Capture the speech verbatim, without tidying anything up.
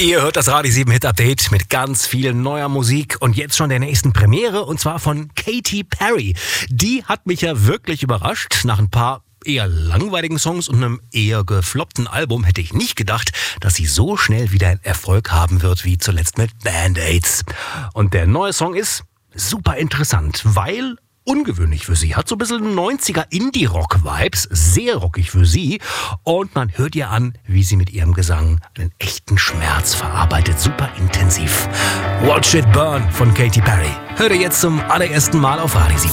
Ihr hört das Radio sieben Hit Update mit ganz viel neuer Musik und jetzt schon der nächsten Premiere und zwar von Katy Perry. Die hat mich ja wirklich überrascht. Nach ein paar eher langweiligen Songs und einem eher gefloppten Album hätte ich nicht gedacht, dass sie so schnell wieder einen Erfolg haben wird wie zuletzt mit Band-Aids. Und der neue Song ist super interessant, weil ungewöhnlich für sie. Hat so ein bisschen neunziger Indie-Rock-Vibes, sehr rockig für sie. Und man hört ihr an, wie sie mit ihrem Gesang einen echten Schmerz verarbeitet. Super intensiv. Watch It Burn von Katy Perry. Hört ihr jetzt zum allerersten Mal auf Radio sieben.